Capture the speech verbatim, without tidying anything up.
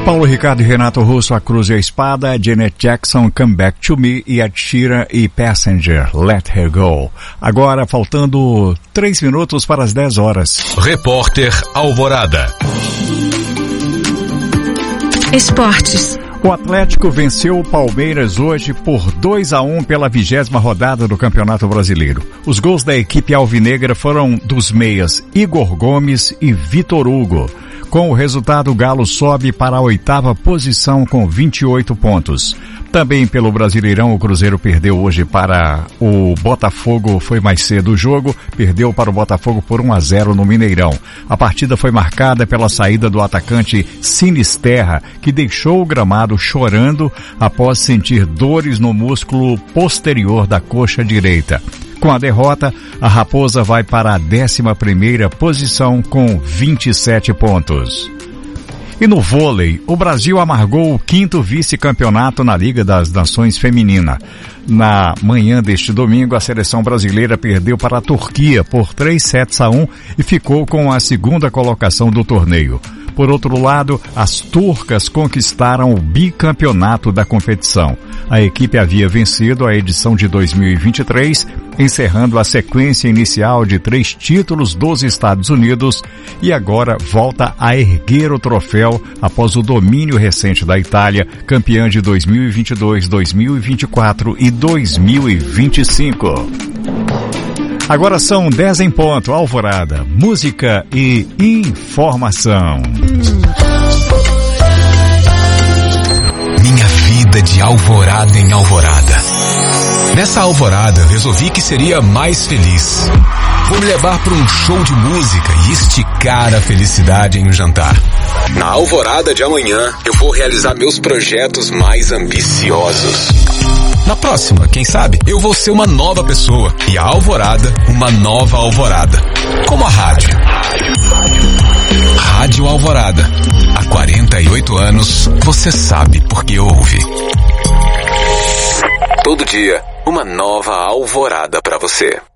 Paulo Ricardo e Renato Russo, A Cruz e a Espada, Janet Jackson, Come Back to Me, e Ed Sheeran e Passenger, Let Her Go. Agora, faltando três minutos para as dez horas. Repórter Alvorada. Esportes. O Atlético venceu o Palmeiras hoje por dois a um pela vigésima rodada do Campeonato Brasileiro. Os gols da equipe alvinegra foram dos meias Igor Gomes e Vitor Hugo. Com o resultado, o Galo sobe para a oitava posição com vinte e oito pontos. Também pelo Brasileirão, o Cruzeiro perdeu hoje para o Botafogo, foi mais cedo o jogo, perdeu para o Botafogo por um a zero no Mineirão. A partida foi marcada pela saída do atacante Sinisterra, que deixou o gramado chorando após sentir dores no músculo posterior da coxa direita. Com a derrota, a Raposa vai para a décima primeira posição com vinte e sete pontos. E no vôlei, o Brasil amargou o quinto vice-campeonato na Liga das Nações Feminina. Na manhã deste domingo, a seleção brasileira perdeu para a Turquia por três sets a um e ficou com a segunda colocação do torneio. Por outro lado, as turcas conquistaram o bicampeonato da competição. A equipe havia vencido a edição de dois mil e vinte e três, encerrando a sequência inicial de três títulos dos Estados Unidos, e agora volta a erguer o troféu após o domínio recente da Itália, campeã de dois mil e vinte e dois, dois mil e vinte e quatro e dois mil e vinte e cinco. Agora são dez em ponto, Alvorada, música e informação. Minha vida de alvorada em alvorada. Nessa alvorada, resolvi que seria mais feliz. Vou me levar para um show de música e esticar a felicidade em um jantar. Na alvorada de amanhã, eu vou realizar meus projetos mais ambiciosos. Na próxima, quem sabe, eu vou ser uma nova pessoa e a alvorada, uma nova alvorada. Como a rádio. Rádio Alvorada. Há quarenta e oito anos, você sabe por que ouve. Todo dia, uma nova alvorada para você.